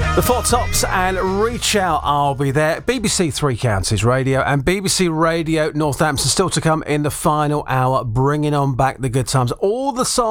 The Four Tops and Reach Out, I'll be there. BBC Three Counties Radio and BBC Radio Northampton still to come in the final hour, bringing on back the good times. All the songs